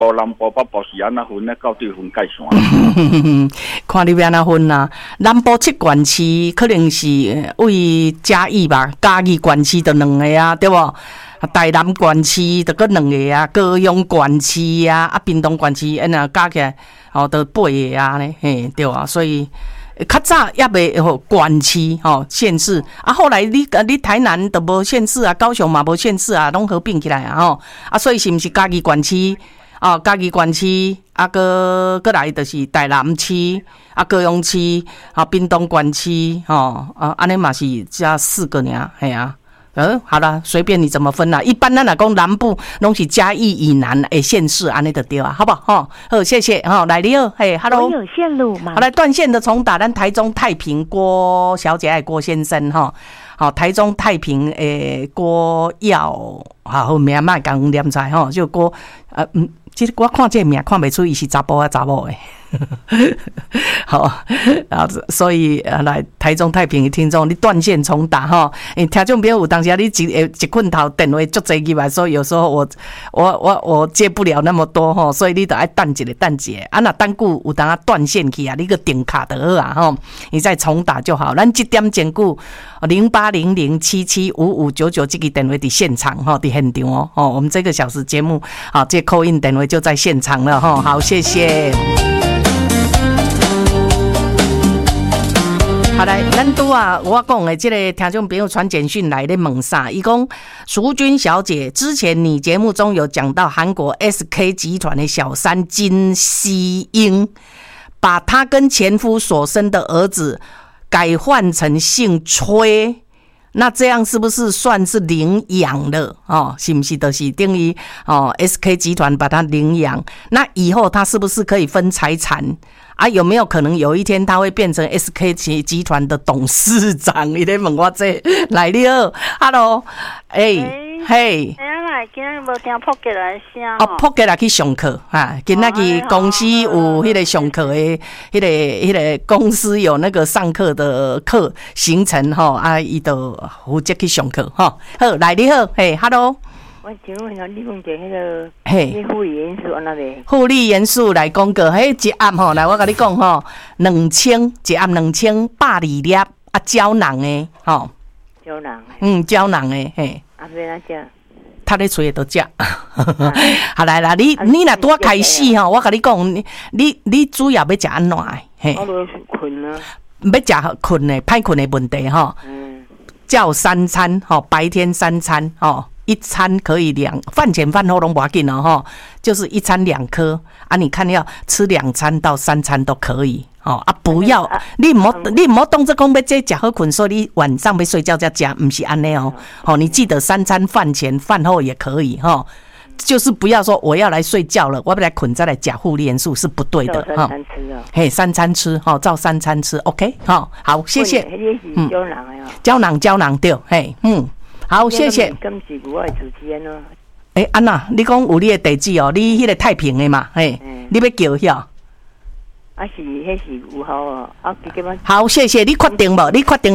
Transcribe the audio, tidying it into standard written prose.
南部北部是安那分咧？到底分界线？ 看你要安那分啦。南部7县市可能是为嘉义吧，嘉义县市就2个啊，对不？台南县市就搁2个啊，高雄县市啊，屏东县市，那加起来就8个啊呢，嘿，对啊，所以较早也未县市县市啊，后来你台南就无县市啊，高雄嘛无县市啊，拢合并起来啊所以是毋是嘉义县市？嘉义县市啊，搁来就是台南市啊，高雄市屏东县市安尼嘛是这4个尔，嘿啊。好了，随便你怎么分啦。一般咱来讲，南部拢是嘉义以南的县市，安尼就对啊，好不好？好，谢谢。来你好，嘿 ，Hello。 我有线路吗？ 好，来断线的重打，咱台中太平郭小姐爱郭先生哈。好，台中太平郭耀，好名嘛讲念出来哈，就郭其实我看这名看不出伊是查甫啊查某诶。好，所以来台中太平的听众，你断线重打哈。听众朋友有当时你一困头电话足侪入来，所以有时候我接不了那么多哈，所以你得爱等一下。啊，那等久有当断线去啊，你个点卡就好啊哈，你再重打就好。咱这点前久0800775599这个电话伫现场哈，伫现场哦。我们这个小时节目这call in电话就在现场了哈。好，谢谢。好来，咱我讲的这个听众朋友传简讯来咧问啥？伊讲淑君小姐，之前你节目中有讲到韩国 SK 集团的小三金希英，把她跟前夫所生的儿子改换成姓崔，那这样是不是算是领养了？是不是就是等于SK 集团把他领养？那以后他是不是可以分财产？有没有可能有一天他会变成 SK 集团的董事长？你在问我这来你好 ，Hello， 嘿。 今日无听扑过来声扑过来去上课今仔日公司有迄个上课的迄个公司有那个上课的课行程伊就负责去上课好，来你好，嘿 ，Hello。 我请问下，你讲一个迄个护理元素安那个？ 护理元素来讲个，一盒来我跟你讲2000一盒2120粒胶囊的胶囊胶囊的嘿。 要哪只？ 他咧厝都食，好来啦！你若拄开始我跟你讲，你主要要食安怎的？嘿， 我要困啊， 要食困的，歹困的问题叫3餐白天3餐一餐可以饭前饭后都不要紧就是一餐2颗你看要吃2餐到3餐都可以不要你唔好当作讲要这食好困，所以你晚上要睡觉才食，不是安尼你记得3餐饭前饭后也可以就是不要说我要来睡觉了，我要来困再来吃护理元素是不对的 3餐吃嘿，3餐吃照3餐吃 ，OK 好，谢谢。胶囊对，嘿，好，谢谢。 今是我的主持人咯。 安娜，你讲有你的地址你迄个太平的嘛，嘿，你要叫遐？ 迄是有效好，谢谢你确定无？